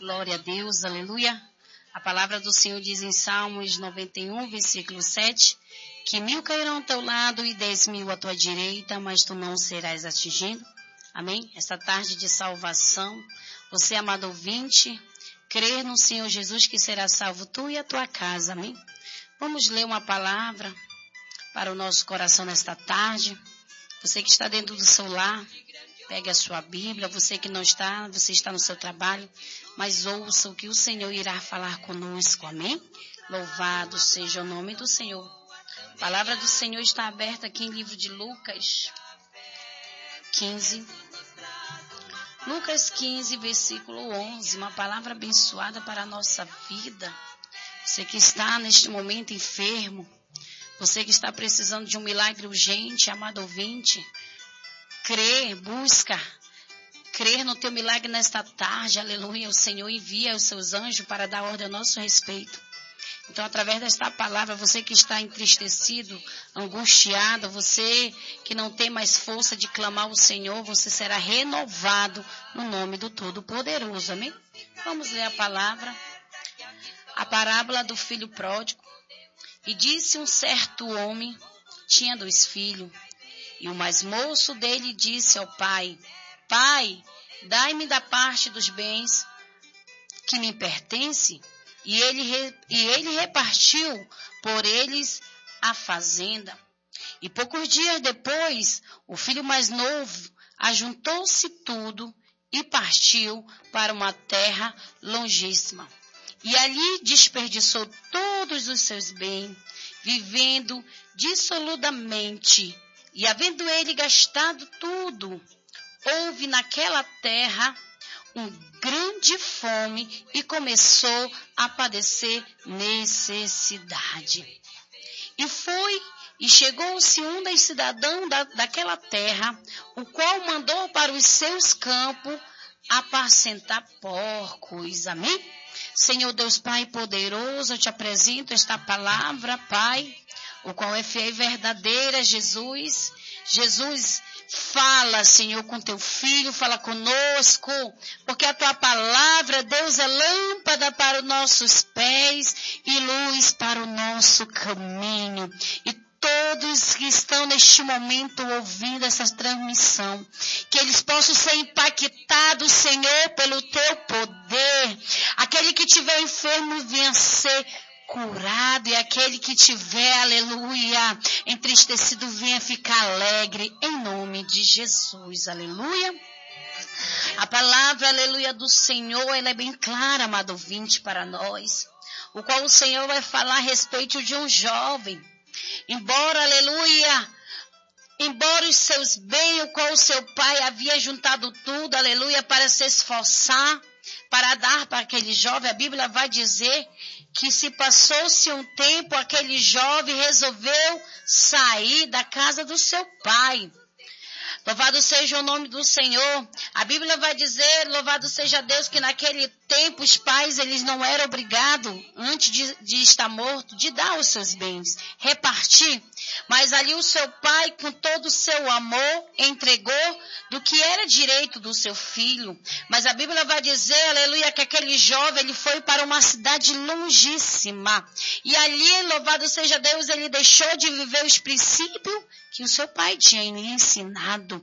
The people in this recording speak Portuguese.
Glória a Deus, aleluia. A palavra do Senhor diz em Salmos 91, versículo 7, que 1000 cairão ao teu lado e 10.000 à tua direita, mas tu não serás atingido. Amém? Esta tarde de salvação, você, amado ouvinte, crer no Senhor Jesus que será salvo tu e a tua casa. Amém? Vamos ler uma palavra para o nosso coração nesta tarde. Você que está dentro do seu lar, pegue a sua Bíblia. Você que não está, você está no seu trabalho, mas ouça o que o Senhor irá falar conosco. Amém? Louvado seja o nome do Senhor. A palavra do Senhor está aberta aqui em livro de Lucas 15. Lucas 15, versículo 11. Uma palavra abençoada para a nossa vida. Você que está neste momento enfermo, você que está precisando de um milagre urgente, amado ouvinte, crê, busca, crer no teu milagre nesta tarde, aleluia. O Senhor envia os seus anjos para dar ordem a nosso respeito. Então, através desta palavra, você que está entristecido, angustiado, você que não tem mais força de clamar ao Senhor, você será renovado no nome do Todo-Poderoso, amém? Vamos ler a palavra. A parábola do filho pródigo. E disse um certo homem, tinha 2 filhos, e o mais moço dele disse ao pai: Pai, dai-me da parte dos bens que me pertence. E ele repartiu por eles a fazenda. E poucos dias depois, o filho mais novo ajuntou-se tudo e partiu para uma terra longíssima. E ali desperdiçou todos os seus bens, vivendo dissolutamente. E havendo ele gastado tudo, houve naquela terra grande fome e começou a padecer necessidade. E chegou-se um dos cidadãos daquela terra, o qual mandou para os seus campos apacentar porcos. Amém? Senhor Deus Pai poderoso, eu te apresento esta palavra, Pai, o qual é fiel e verdadeira, Jesus. Jesus, fala, Senhor, com teu filho, fala conosco, porque a tua palavra, Deus, é lâmpada para os nossos pés e luz para o nosso caminho. E todos que estão neste momento ouvindo essa transmissão, que eles possam ser impactados, Senhor, pelo teu poder. Aquele que estiver enfermo, venha ser curado, e aquele que tiver, aleluia, entristecido, venha ficar alegre, em nome de Jesus, aleluia. A palavra, aleluia, do Senhor, ela é bem clara, amado ouvinte, para nós, o qual o Senhor vai falar a respeito de um jovem, embora os seus bens, o qual o seu pai havia juntado tudo, aleluia, para se esforçar, para dar para aquele jovem, a Bíblia vai dizer que se passou-se um tempo, aquele jovem resolveu sair da casa do seu pai. Louvado seja o nome do Senhor. A Bíblia vai dizer, louvado seja Deus, que naquele tempo os pais, eles não eram obrigados, antes de estar morto, de dar os seus bens, repartir. Mas ali o seu pai, com todo o seu amor, entregou do que era direito do seu filho. Mas a Bíblia vai dizer, aleluia, que aquele jovem, ele foi para uma cidade longíssima. E ali, louvado seja Deus, ele deixou de viver os princípios que o seu pai tinha lhe ensinado.